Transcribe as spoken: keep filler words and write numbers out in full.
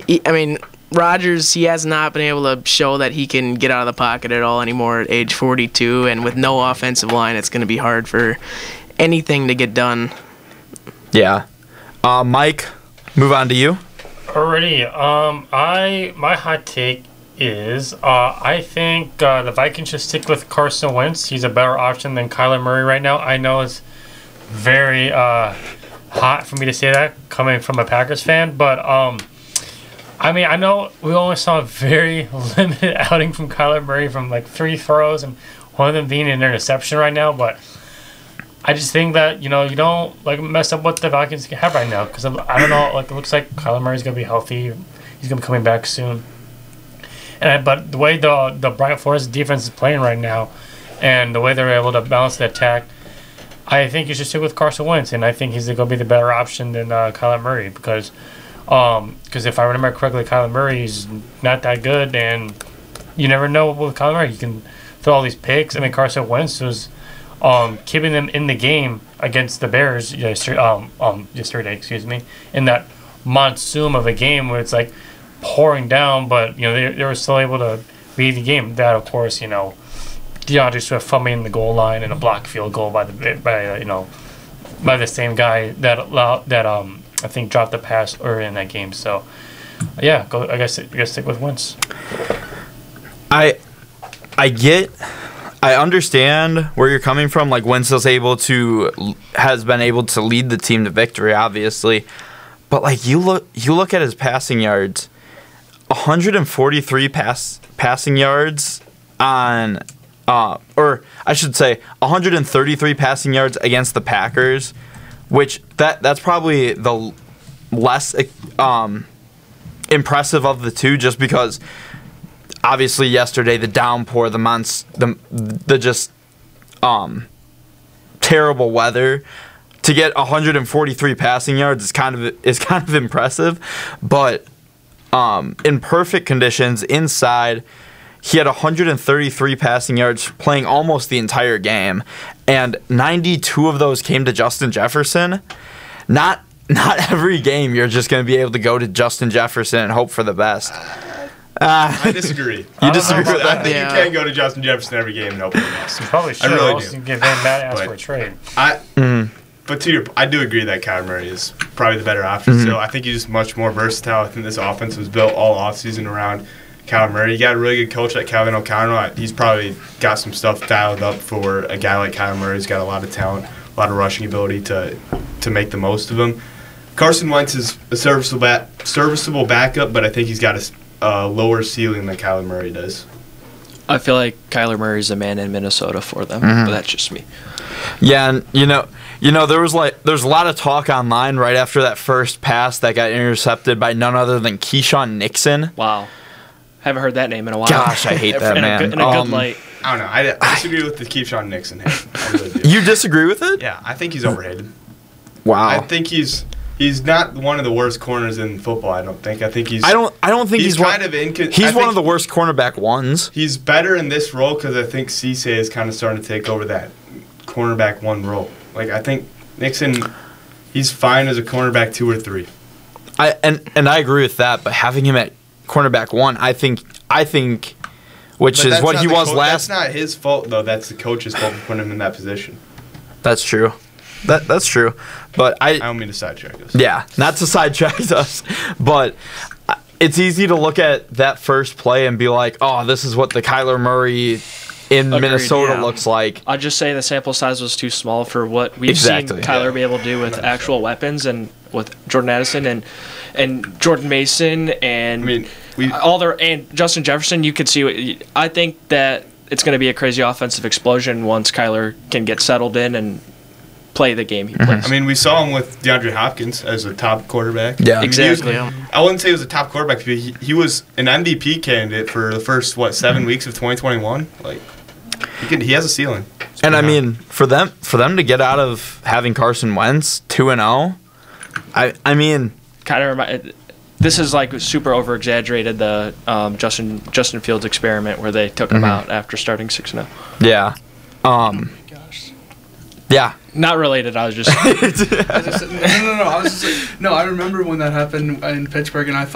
he, I mean, Rodgers, he has not been able to show that he can get out of the pocket at all anymore at age forty-two, and with no offensive line, it's going to be hard for anything to get done. Yeah. Uh, Mike, move on to you. Alrighty. Um, I my hot take is uh, I think uh, the Vikings should stick with Carson Wentz. He's a better option than Kyler Murray right now. I know it's very uh, hot for me to say that coming from a Packers fan, but um, I mean I know we only saw a very limited outing from Kyler Murray from like three throws and one of them being an interception right now, but I just think that, you know, you don't like mess up what the Vikings have right now, because I don't know, like it looks like Kyler Murray's gonna be healthy, he's gonna be coming back soon, and I, but the way the the Brian Flores defense is playing right now, and the way they're able to balance the attack, I think you should stick with Carson Wentz, and I think he's gonna be the better option than uh, Kyler Murray, because um because if I remember correctly, Kyler Murray is not that good, and you never know with Kyler Murray, you can throw all these picks. I mean, Carson Wentz was Um, keeping them in the game against the Bears yesterday, um, um, yesterday, excuse me, in that monsoon of a game where it's like pouring down, but you know they, they were still able to lead the game. That, of course, you know, DeAndre Swift fumbling the goal line and a block field goal by the by uh, you know by the same guy that allowed, that um I think dropped the pass early in that game. So yeah, go. I guess I guess stick with Wentz. I I get. I understand where you're coming from. Like, Winston's able to has been able to lead the team to victory, obviously, but like you look, you look at his passing yards, one hundred forty-three pass passing yards on, uh, or I should say, one hundred thirty-three passing yards against the Packers, which that that's probably the less um, impressive of the two, just because. Obviously, yesterday the downpour, the months, the the just um, terrible weather. To get one hundred forty-three passing yards is kind of is kind of impressive, but um, in perfect conditions inside, he had one hundred thirty-three passing yards playing almost the entire game, and ninety-two of those came to Justin Jefferson. Not not every game you're just going to be able to go to Justin Jefferson and hope for the best. Uh, I disagree. You disagree with that? I think Yeah. you can't go to Justin Jefferson every game and hope for the best. You probably should. I really else do. you give Van Matt ask But for a trade. I, Mm. but to your, I do agree that Kyler Murray is probably the better option. Mm-hmm. So I think he's just much more versatile. I think this offense was built all offseason around Kyler Murray. You got a really good coach like Calvin O'Connell. He's probably got some stuff dialed up for a guy like Kyler Murray. He's got a lot of talent, a lot of rushing ability to to make the most of him. Carson Wentz is a serviceable back, serviceable backup, but I think he's got a Uh, lower ceiling than Kyler Murray does. I feel like Kyler Murray's a man in Minnesota for them, Mm-hmm. but that's just me. Yeah, and you know, you know, there was like there's a lot of talk online right after that first pass that got intercepted by none other than Keyshawn Nixon. Wow. Haven't heard that name in a while. Gosh, I hate that in man. A good, in a Um, good light. I don't know. I, I disagree with the Keyshawn Nixon hit. I really do. You disagree with it? Yeah, I think he's overrated. Wow. I think he's he's not one of the worst corners in football. I don't think. I think he's. I don't. I don't think He's, he's, kind one, of incon- He's I one think of the worst cornerback ones. He's better in this role because I think Cisse is kind of starting to take over that cornerback one role. Like I think Nixon, he's fine as a cornerback two or three. I and and I agree with that. But having him at cornerback one, I think I think, which But is that's what not he the was co- last. That's not his fault though. That's the coach's fault for putting him in that position. That's true. That that's true. But I. I don't mean to sidetrack us. Yeah, not to sidetrack us, but it's easy to look at that first play and be like, "Oh, this is what the Kyler Murray in Agreed, Minnesota yeah. looks like." I'd just say the sample size was too small for what we've Exactly. seen Kyler be able to do with actual weapons and with Jordan Addison and and Jordan Mason and I mean, we all their and Justin Jefferson. You could see. What, I think that it's going to be a crazy offensive explosion once Kyler can get settled in and play the game he plays. I mean, we saw him with DeAndre Hopkins as a top quarterback. Yeah. I mean, he was- Exactly. I wouldn't say he was a top quarterback, but he, he was an M V P candidate for the first what seven weeks of twenty twenty-one. Like, he can, he has a ceiling. And I Yeah. mean, for them for them to get out of having Carson Wentz two and zero, I I mean, kind of remind. This is like super over exaggerated the um, Justin Justin Fields experiment where they took him out after starting six and zero. yeah, um, Gosh. yeah. Not related. I was just. I just, no, no, no. I was just like, no. I remember when that happened in Pittsburgh, and I thought.